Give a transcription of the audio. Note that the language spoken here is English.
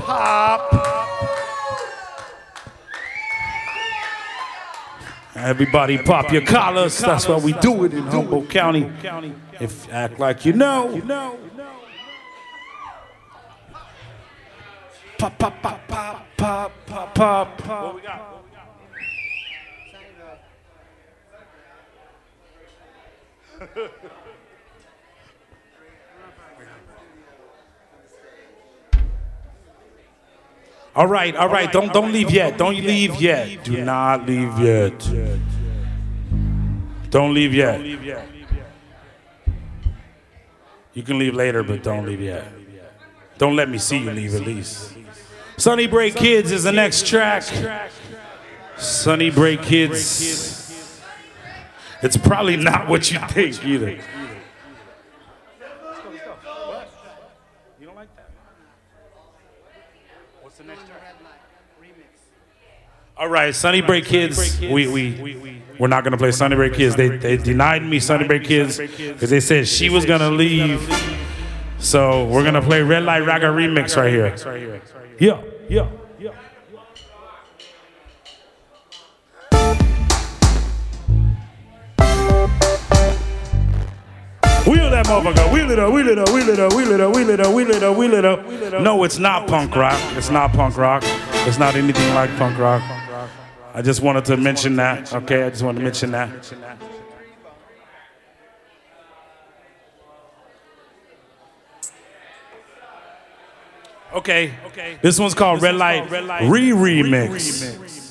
Everybody pop your collars. That's why we do it in Humboldt County. If you act like you know. Pop, pop, pop, pop, pop, pop, pop. What we got? All right. Don't leave yet. Don't leave yet. Do not leave yet. Don't leave yet. You can leave later, but don't leave yet. Don't let me see you leave at least. Sunny Break Kids is the next track. Sunny Break Kids. It's probably not what you think either. You don't like that? What's the next track? All right, Sunny Break Kids. We're not gonna play Sunny Break Kids. They denied me Sunny Break Kids because they said she was gonna leave. So we're gonna play Red Light Raga remix right here. Yeah. Wheel that motherfucker. Wheel it up. No, it's not punk rock. It's not punk rock. It's not anything like punk rock. I just wanted to mention that. Okay, I just wanted to mention that. Okay. This one's called Red Light Re-Remix.